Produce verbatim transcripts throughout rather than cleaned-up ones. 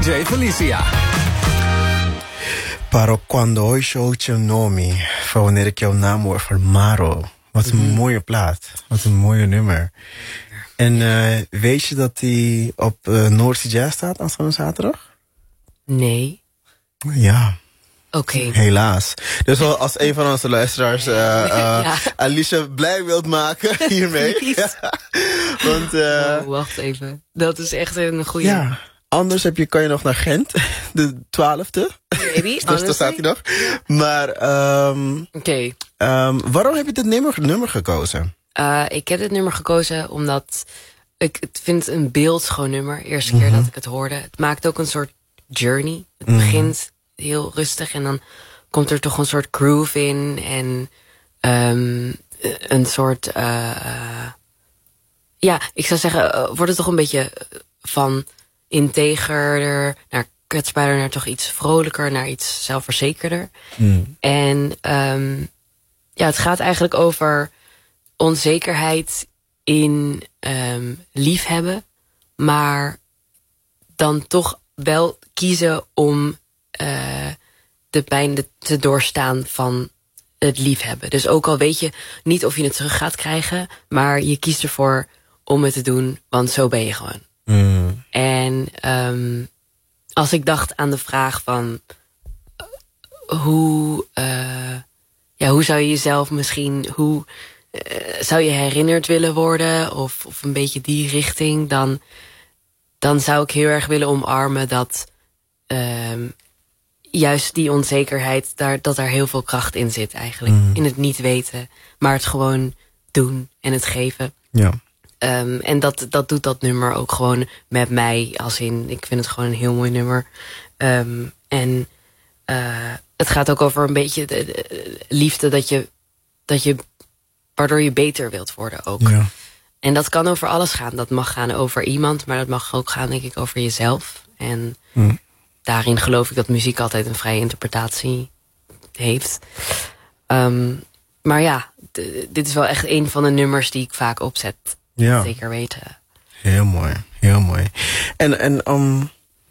J Felicia. Pero cuando hoy showtje nomi, van wanneer ik jouw naam hoor van Maro. Wat een mm. mooie plaat. Wat een mooie nummer. En uh, weet je dat die op uh, Noordzee Jazz staat aanstaande zaterdag? Nee. Ja. Oké. Okay. Helaas. Dus als een van onze luisteraars uh, uh, ja. Alicia blij wilt maken hiermee. Want, uh, oh, wacht even. Dat is echt een goede. Ja. Anders heb je, kan je nog naar Gent, de twaalfde. Maybe, dus daar staat hij nog. Maar um, Oké. Okay. Um, waarom heb je dit nummer, nummer gekozen? Uh, ik heb dit nummer gekozen omdat ik het vind een beeldschoon nummer. Eerste keer mm-hmm. dat ik het hoorde. Het maakt ook een soort journey. Het mm-hmm. begint heel rustig en dan komt er toch een soort groove in. En um, een soort... Uh, uh, ja, ik zou zeggen, uh, wordt het toch een beetje van integerder naar kwetsbaarder, naar toch iets vrolijker, naar iets zelfverzekerder. Mm. En um, ja, het gaat eigenlijk over onzekerheid in um, liefhebben, maar dan toch wel kiezen om uh, de pijn te doorstaan van het liefhebben. Dus ook al weet je niet of je het terug gaat krijgen, maar je kiest ervoor om het te doen, want zo ben je gewoon. Mm. En um, als ik dacht aan de vraag van uh, hoe, uh, ja, hoe zou je jezelf misschien, hoe uh, zou je herinnerd willen worden, of, of een beetje die richting, dan, dan zou ik heel erg willen omarmen dat um, juist die onzekerheid, daar, dat daar heel veel kracht in zit eigenlijk. Mm. In het niet weten, maar het gewoon doen en het geven. Ja. Um, en dat, dat doet dat nummer ook gewoon met mij. Als in, ik vind het gewoon een heel mooi nummer. Um, en uh, het gaat ook over een beetje de, de liefde dat je, dat je, waardoor je beter wilt worden ook. Ja. En dat kan over alles gaan. Dat mag gaan over iemand, maar dat mag ook gaan, denk ik, over jezelf. En mm. daarin geloof ik dat muziek altijd een vrije interpretatie heeft. Um, maar ja, d- dit is wel echt een van de nummers die ik vaak opzet. Ja. Zeker weten. Heel mooi, heel mooi. En, en um,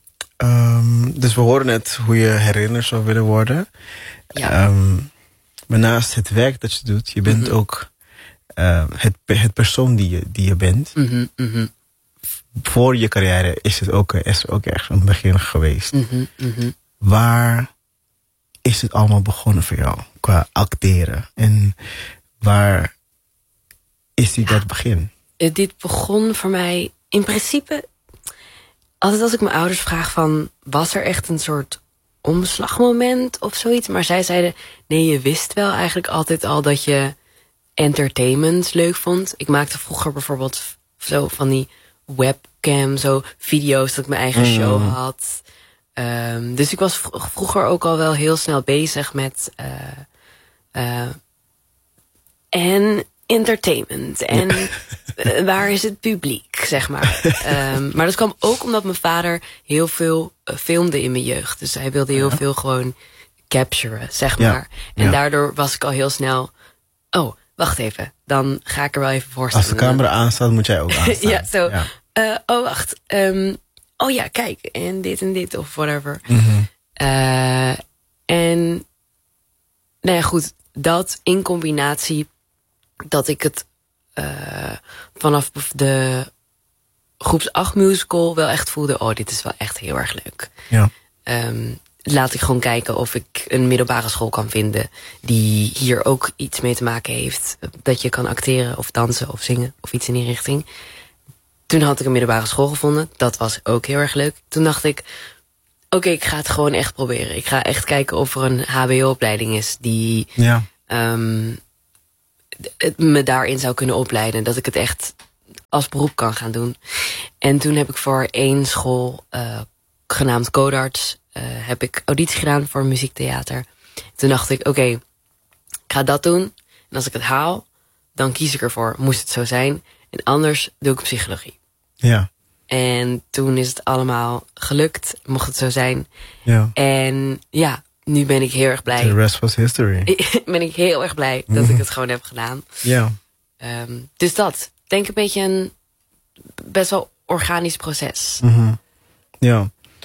um, dus we horen net hoe je herinnerd zou willen worden. Ja. Um, maar naast het werk dat je doet, je bent mm-hmm. ook uh, het, het persoon die je, die je bent. Mm-hmm, mm-hmm. Voor je carrière is het ook, is er ook echt een begin geweest. Mm-hmm, mm-hmm. Waar is het allemaal begonnen voor jou qua acteren? En waar is die ja. dat begin? Dit begon voor mij in principe, altijd als ik mijn ouders vraag van, was er echt een soort omslagmoment of zoiets? Maar zij zeiden, nee, je wist wel eigenlijk altijd al dat je entertainment leuk vond. Ik maakte vroeger bijvoorbeeld zo van die webcam, zo video's dat ik mijn eigen mm. show had. Um, dus ik was v- vroeger ook al wel heel snel bezig met uh, uh, en entertainment. En uh, waar is het publiek, zeg maar. Um, maar dat kwam ook omdat mijn vader heel veel uh, filmde in mijn jeugd. Dus hij wilde heel ja. veel gewoon capturen, zeg maar. Ja. En ja. daardoor was ik al heel snel, oh, wacht even. Dan ga ik er wel even voor staan. Als de camera aanstaat, moet jij ook aanstaan. ja, zo. Ja. Uh, oh, wacht. Um, oh ja, kijk. En dit en dit of whatever. Mm-hmm. Uh, en nou ja, goed. Dat in combinatie dat ik het uh, vanaf de groeps acht musical wel echt voelde, oh, dit is wel echt heel erg leuk. Ja. Um, laat ik gewoon kijken of ik een middelbare school kan vinden die hier ook iets mee te maken heeft. Dat je kan acteren of dansen of zingen of iets in die richting. Toen had ik een middelbare school gevonden. Dat was ook heel erg leuk. Toen dacht ik, oké, okay, ik ga het gewoon echt proberen. Ik ga echt kijken of er een H B O-opleiding is die ja. um, het me daarin zou kunnen opleiden. Dat ik het echt als beroep kan gaan doen. En toen heb ik voor één school, uh, genaamd Codarts, uh, heb ik auditie gedaan voor muziektheater. Toen dacht ik, oké, okay, ik ga dat doen. En als ik het haal, dan kies ik ervoor. Moest het zo zijn. En anders doe ik psychologie. Ja. En toen is het allemaal gelukt. Mocht het zo zijn. Ja. En ja, nu ben ik heel erg blij. The rest was history. ben ik heel erg blij dat ik het gewoon heb gedaan. Ja. Um, dus dat. Denk een beetje een best wel organisch proces. Mm-hmm. Ja.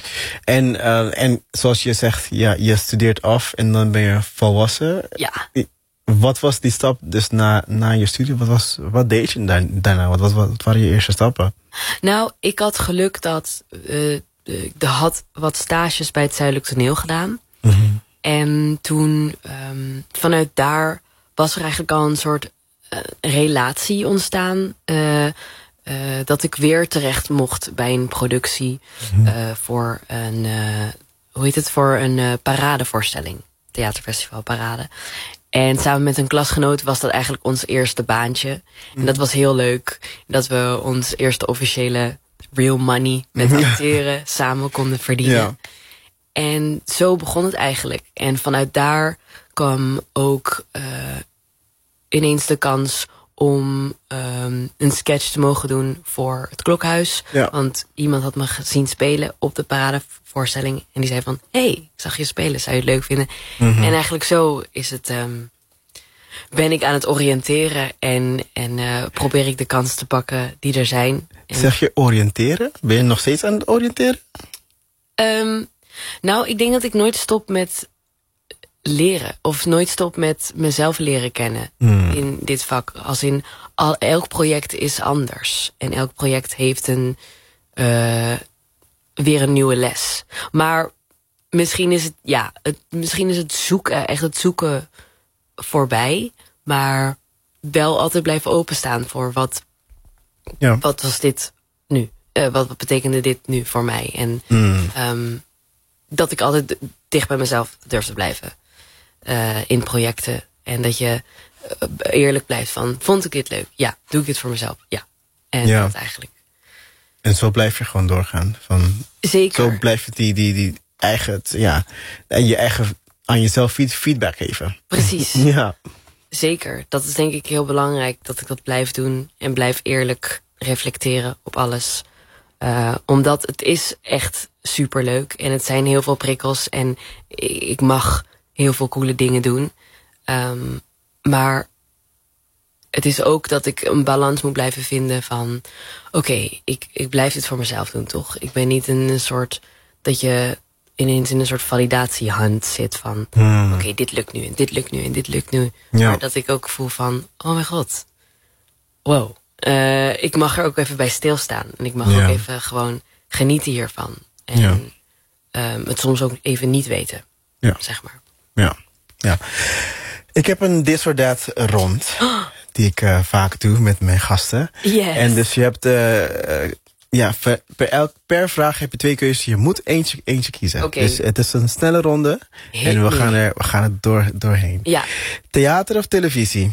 En, uh, en zoals je zegt, ja, je studeert af en dan ben je volwassen. Ja. Wat was die stap dus na, na je studie? Wat, was, wat deed je daar, daarna? Wat, wat, wat waren je eerste stappen? Nou, ik had geluk dat uh, ik had wat stages bij het Zuidelijk Toneel gedaan. Mm-hmm. En toen, um, vanuit daar was er eigenlijk al een soort uh, relatie ontstaan. Uh, uh, dat ik weer terecht mocht bij een productie mm-hmm. uh, voor een, uh, hoe heet het, voor een uh, paradevoorstelling. Theaterfestival Parade. En samen met een klasgenoot was dat eigenlijk ons eerste baantje. Mm-hmm. En dat was heel leuk. Dat we ons eerste officiële real money met acteren samen konden verdienen. Ja. En zo begon het eigenlijk. En vanuit daar kwam ook uh, ineens de kans om um, een sketch te mogen doen voor het Klokhuis. Ja. Want iemand had me gezien spelen op de paradevoorstelling. En die zei van, hé, hey, ik zag je spelen, zou je het leuk vinden? Mm-hmm. En eigenlijk zo is het, um, ben ik aan het oriënteren. En, en uh, probeer ik de kansen te pakken die er zijn. En zeg je oriënteren? Ben je nog steeds aan het oriënteren? Um, nou, ik denk dat ik nooit stop met leren. Of nooit stop met mezelf leren kennen mm. in dit vak. Als in, al, elk project is anders. En elk project heeft een uh, weer een nieuwe les. Maar misschien is het, ja, het, misschien is het zoeken, echt het zoeken voorbij. Maar wel altijd blijven openstaan voor wat, ja. wat was dit nu? Uh, wat, wat betekende dit nu voor mij? En mm. um, dat ik altijd dicht bij mezelf durf te blijven. Uh, in projecten. En dat je uh, eerlijk blijft van, vond ik dit leuk? Ja. Doe ik dit voor mezelf? Ja. En ja. dat eigenlijk. En zo blijf je gewoon doorgaan. Van, zeker. Zo blijf je die, die, die eigen, ja, en je eigen, aan jezelf feedback geven. Precies. Ja. Zeker. Dat is denk ik heel belangrijk. Dat ik dat blijf doen. En blijf eerlijk reflecteren op alles. Uh, omdat het is echt superleuk. En het zijn heel veel prikkels. En ik mag heel veel coole dingen doen. Um, maar het is ook dat ik een balans moet blijven vinden van, oké, okay, ik, ik blijf dit voor mezelf doen, toch? Ik ben niet in een soort, dat je ineens in een soort validatiehunt zit van, hmm. oké, okay, dit lukt nu en dit lukt nu en dit lukt nu. Ja. Maar dat ik ook voel van, oh mijn god, wow. Uh, ik mag er ook even bij stilstaan. En ik mag ja. ook even gewoon genieten hiervan. En ja. um, het soms ook even niet weten, ja. zeg maar. Ja, ja. Ik heb een This or That rond. Oh. Die ik uh, vaak doe met mijn gasten. Yes. En dus je hebt, uh, uh, ja, per, per, elk, per vraag heb je twee keuzes. Je moet eentje, eentje kiezen. Okay. Dus het is een snelle ronde. Heel en we gaan, er, we gaan het door, doorheen. Ja. Theater of televisie?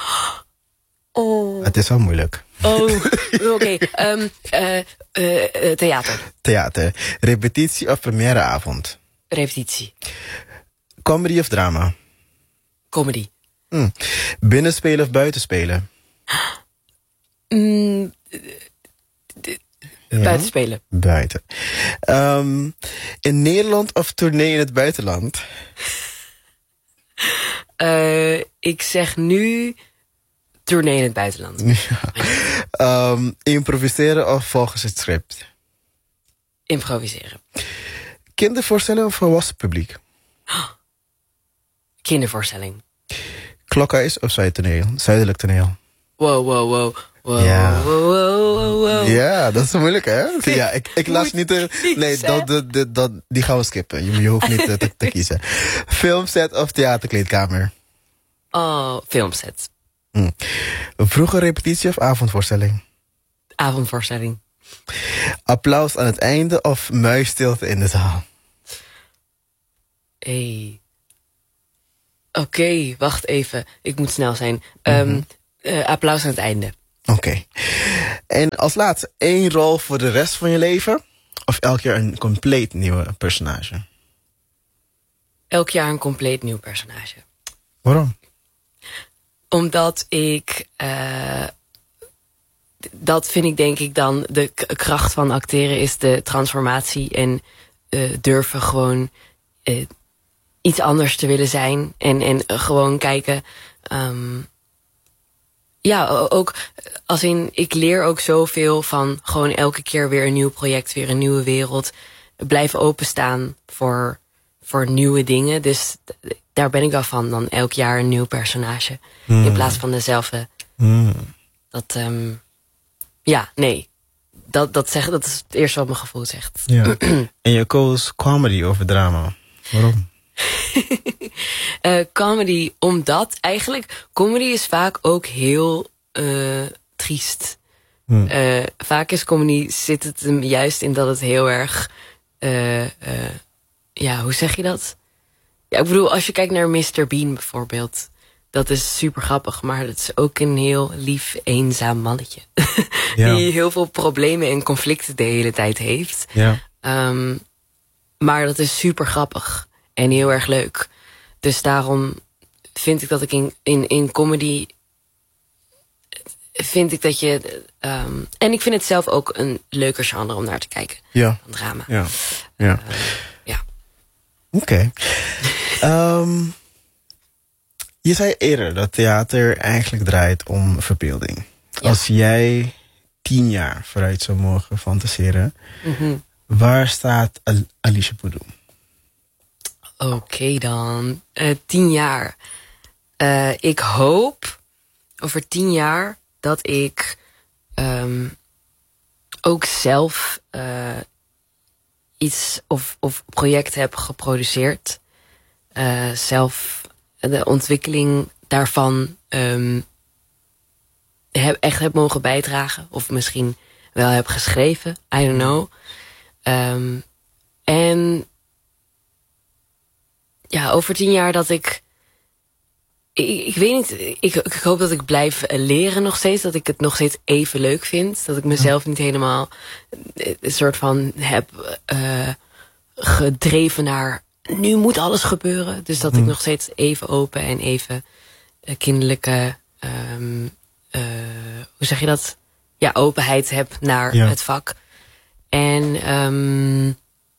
Oh. Het is wel moeilijk. Oh, oké. Okay. Um, uh, uh, theater. Theater. Repetitie of premièreavond? Repetitie. Comedy of drama? Comedy. Hmm. Binnenspelen of buitenspelen? Mm, ja. Buitenspelen. Buiten. Um, in Nederland of tournee in het buitenland? Uh, ik zeg nu tournee in het buitenland. Ja. Um, improviseren of volgens het script? Improviseren. Kindervoorstelling of volwassen publiek? Kindervoorstelling. Klokhuis of Zuidtoneel? Zuidelijk toneel? Wow, wow, wow. Wow, ja. wow, wow, wow, wow. Ja, dat is moeilijk, hè? Ja, ik, ik las niet... De, nee, dat, dat, dat, dat, die gaan we skippen. Je, je hoeft niet te, te kiezen. Filmset of theaterkleedkamer? Oh, filmset. Hm. Vroege repetitie of avondvoorstelling? Avondvoorstelling. Applaus aan het einde of muisstilte in de zaal? Hey. Oké, okay, wacht even. Ik moet snel zijn. Um, mm-hmm. uh, applaus aan het einde. Oké. Okay. En als laatste, één rol voor de rest van je leven? Of elk jaar een compleet nieuwe personage? Elk jaar een compleet nieuw personage. Waarom? Omdat ik... Uh, dat vind ik denk ik dan... De k- kracht van acteren is de transformatie. En uh, durven gewoon... Uh, iets anders te willen zijn. En, en gewoon kijken... Um, ja, ook als in... Ik leer ook zoveel van gewoon elke keer weer een nieuw project. Weer een nieuwe wereld. blijven openstaan voor, voor nieuwe dingen. Dus daar ben ik wel van. Dan elk jaar een nieuw personage. Mm. In plaats van dezelfde. Mm. Dat, um, ja, nee. Dat, dat, zeg, dat is het eerste wat mijn gevoel zegt. Ja. En je koos comedy over drama. Waarom? uh, comedy, omdat eigenlijk... Comedy is vaak ook heel uh, triest. Hmm. Uh, vaak is comedy, zit het hem juist in dat het heel erg... Uh, uh, ja, hoe zeg je dat? Ja, ik bedoel, als je kijkt naar mister Bean bijvoorbeeld... Dat is super grappig, maar dat is ook een heel lief, eenzaam mannetje. Ja. Die heel veel problemen en conflicten de hele tijd heeft. Ja. Um, maar dat is super grappig en heel erg leuk. Dus daarom vind ik dat ik in, in, in comedy... vind ik dat je... Um, en ik vind het zelf ook een leuker genre om naar te kijken. Ja. Dan drama. Ja. Ja. Uh, ja. Oké. Okay. um... Je zei eerder dat theater eigenlijk draait om verbeelding. Ja. Als jij tien jaar vooruit zou mogen fantaseren... Mm-hmm. Waar staat Al- Alicia Boudou? Oké okay dan. Uh, tien jaar. Uh, ik hoop over tien jaar dat ik um, ook zelf uh, iets of, of project heb geproduceerd. Uh, zelf... de ontwikkeling daarvan um, heb, echt heb mogen bijdragen. Of misschien wel heb geschreven. I don't know. Um, en ja, over tien jaar dat ik... Ik, ik weet niet, ik, ik hoop dat ik blijf leren nog steeds. Dat ik het nog steeds even leuk vind. Dat ik mezelf niet helemaal een soort van heb uh, gedreven naar... Nu moet alles gebeuren. Dus dat mm. ik nog steeds even open en even uh, kinderlijke... Um, uh, hoe zeg je dat? Ja, openheid heb naar ja. het vak. En um,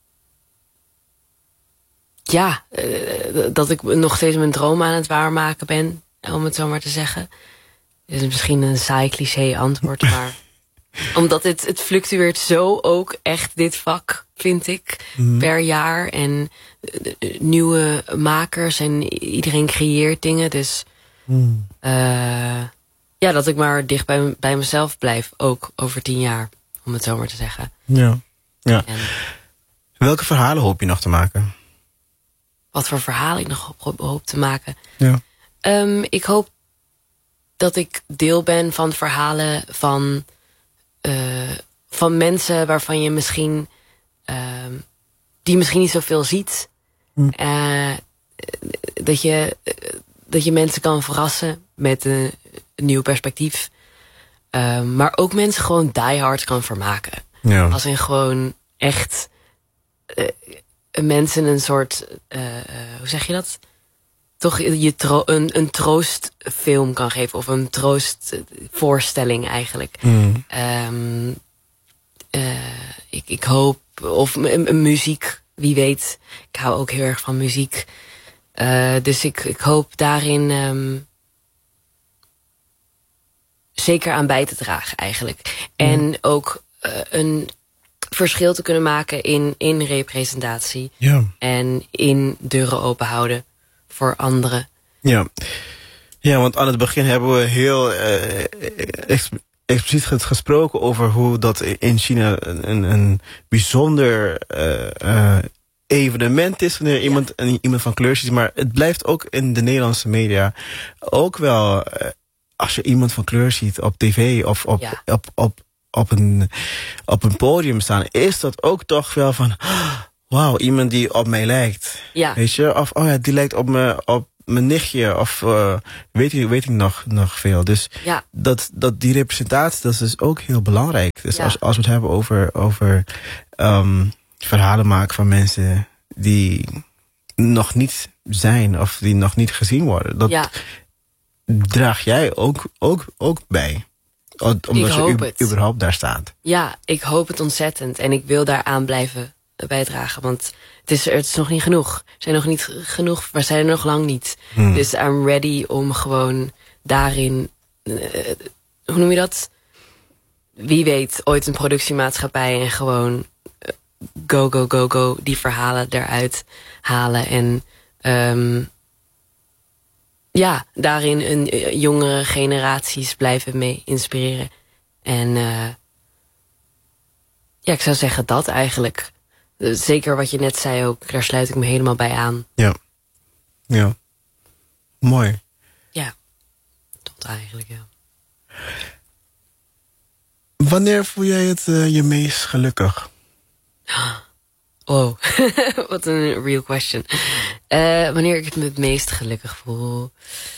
ja, uh, dat ik nog steeds mijn droom aan het waarmaken ben. Om het zo maar te zeggen. Dit is misschien een saai cliché antwoord, maar... Omdat het, het fluctueert zo ook echt dit vak, vind ik, mm. per jaar. En uh, nieuwe makers en iedereen creëert dingen. Dus mm. uh, ja, dat ik maar dicht bij, bij mezelf blijf, ook over tien jaar, om het zo maar te zeggen. Ja. Ja. En, welke verhalen hoop je nog te maken? Wat voor verhalen ik nog hoop, hoop te maken? Ja. Um, ik hoop dat ik deel ben van verhalen van... Uh, van mensen waarvan je misschien... Uh, die misschien niet zoveel ziet. Mm. Uh, dat, je, uh, dat je mensen kan verrassen met een, een nieuw perspectief. Uh, maar ook mensen gewoon die hard kan vermaken. Ja. Als in gewoon echt... Uh, mensen een soort... Uh, uh, hoe zeg je dat? Toch je tro- een, een troostfilm kan geven. Of een troostvoorstelling eigenlijk. Mm. Um, uh, ik, ik hoop... Of m- m- muziek, wie weet. Ik hou ook heel erg van muziek. Uh, dus ik, ik hoop daarin... Um, zeker aan bij te dragen eigenlijk. Mm. En ook uh, een verschil te kunnen maken in, in representatie. Ja. En in deuren open houden. Voor anderen. Ja. Ja, want aan het begin hebben we heel uh, ex- expliciet gesproken over hoe dat in China een, een bijzonder uh, uh, evenement is wanneer ja. iemand, een, iemand van kleur ziet. Maar het blijft ook in de Nederlandse media ook wel, uh, als je iemand van kleur ziet op tv of op, ja. op, op, op, een, op een podium staan, is dat ook toch wel van... Wauw, iemand die op mij lijkt. Ja. Weet je? Of oh ja, die lijkt op, me, op mijn nichtje. Of uh, weet ik, weet ik nog, nog veel. Dus ja. dat, dat die representatie, dat is dus ook heel belangrijk. Dus ja. als, als we het hebben over, over um, verhalen maken van mensen die nog niet zijn. Of die nog niet gezien worden. Dat ja. draag jij ook, ook, ook bij. Omdat je u, überhaupt daar staat. Ja, ik hoop het ontzettend. En ik wil daaraan blijven bijdragen. Want het is, het is nog niet genoeg. Er zijn nog niet genoeg. We zijn er nog lang niet. Hmm. Dus I'm ready om gewoon daarin... Uh, hoe noem je dat? Wie weet, ooit een productiemaatschappij en gewoon go, go, go, go, die verhalen eruit halen. En um, ja, daarin een uh, jongere generaties blijven mee inspireren. En uh, ja, ik zou zeggen dat eigenlijk. Zeker wat je net zei ook, daar sluit ik me helemaal bij aan. Ja, ja. Mooi. Ja, tot eigenlijk, ja. Wanneer voel jij het uh, je meest gelukkig? Wow, wat een real question. Uh, wanneer ik het me het meest gelukkig voel?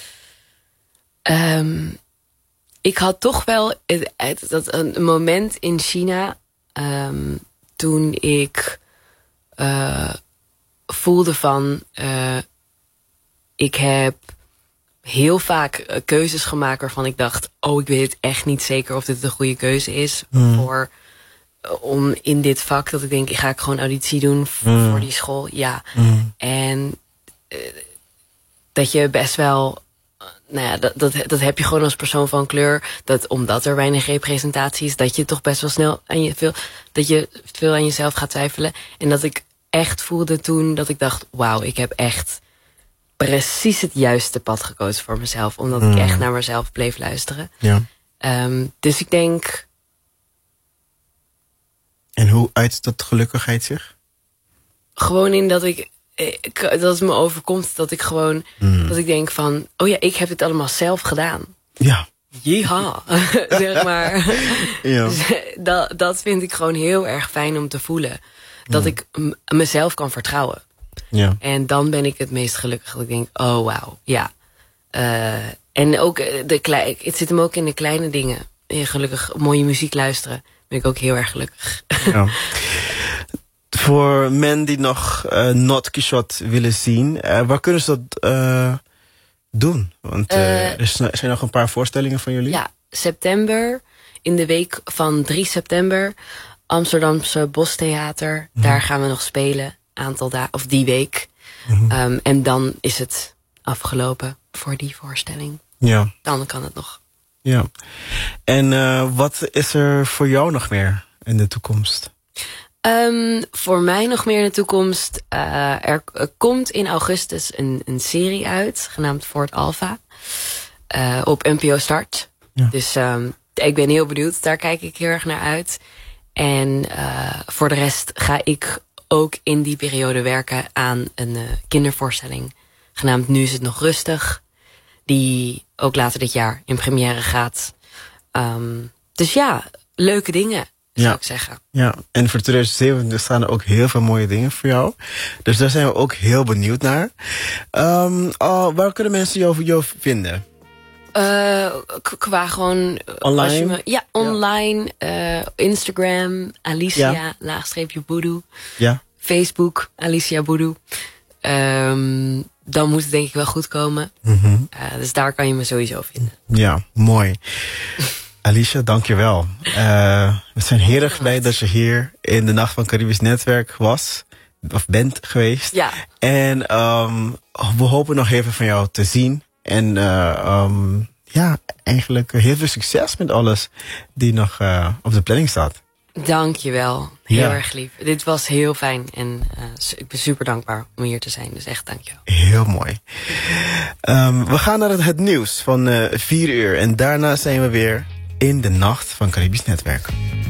Um, ik had toch wel het, het, dat een moment in China um, toen ik uh, voelde van uh, ik heb heel vaak uh, keuzes gemaakt waarvan ik dacht, oh, ik weet echt niet zeker of dit een goede keuze is mm. voor uh, om in dit vak, dat ik denk, ik ga ik gewoon auditie doen v- mm. voor die school. Ja. Mm. En uh, dat je best wel, uh, nou ja, dat, dat, dat heb je gewoon als persoon van kleur, dat omdat er weinig representatie is, dat je toch best wel snel aan je veel, dat je veel aan jezelf gaat twijfelen. En dat ik echt voelde toen dat ik dacht, wauw, ik heb echt precies het juiste pad gekozen voor mezelf. Omdat mm. ik echt naar mezelf bleef luisteren. Ja. Um, dus ik denk... En hoe uit dat gelukkigheid zich? Gewoon in dat ik, ik... Dat het me overkomt dat ik gewoon... Mm. Dat ik denk van... Oh ja, ik heb het allemaal zelf gedaan. Ja. Yeeha. Zeg maar. Ja. Dus, dat, dat vind ik gewoon heel erg fijn om te voelen. Dat mm. ik m- mezelf kan vertrouwen. Ja. En dan ben ik het meest gelukkig. Dat ik denk, oh wauw, ja. Uh, en ook, de klei- het zit hem ook in de kleine dingen. Gelukkig mooie muziek luisteren. Ben ik ook heel erg gelukkig. Ja. Voor men die nog uh, Not Quixote willen zien, uh, waar kunnen ze dat uh, doen? Want uh, uh, er zijn nog een paar voorstellingen van jullie. Ja, september, in de week van drie september... Amsterdamse Bostheater, mm-hmm. Daar gaan we nog spelen. Aantal dagen, of die week. Mm-hmm. Um, en dan is het afgelopen voor die voorstelling. Ja. Dan kan het nog. Ja. En uh, wat is er voor jou nog meer in de toekomst? Um, voor mij nog meer in de toekomst. Uh, er uh, komt in augustus een, een serie uit, genaamd Fort Alpha. Uh, op N P O Start. Ja. Dus um, ik ben heel benieuwd. Daar kijk ik heel erg naar uit. En uh, voor de rest ga ik ook in die periode werken aan een uh, kindervoorstelling. Genaamd Nu is het nog rustig. Die ook later dit jaar in première gaat. Um, dus ja, leuke dingen, zou ja. ik zeggen. Ja, en voor twintig zevenentwintig staan er ook heel veel mooie dingen voor jou. Dus daar zijn we ook heel benieuwd naar. Um, oh, waar kunnen mensen jou, jou vinden? Uh, qua gewoon... Online? Als je me, ja, online. Ja. Uh, Instagram, Alicia, ja. laagstreepje Boedoe. Ja. Facebook, Alicia Boedoe. Um, dan moet het denk ik wel goed komen. Mm-hmm. Uh, dus daar kan je me sowieso vinden. Ja, mooi. Alicia, dankjewel. Uh, we zijn heel erg blij dat je hier in de Nacht van Caribisch Netwerk was. Of bent geweest. Ja. En um, we hopen nog even van jou te zien. En uh, um, ja, eigenlijk heel veel succes met alles die nog uh, op de planning staat. Dankjewel. Heel ja. erg lief. Dit was heel fijn. En uh, ik ben super dankbaar om hier te zijn. Dus echt dankjewel. Heel mooi. Um, we gaan naar het, het nieuws van uh, vier uur. En daarna zijn we weer in de Nacht van Caribisch Netwerk.